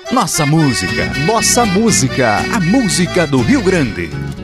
Nossa música, Nossa música. a música do Rio Grande.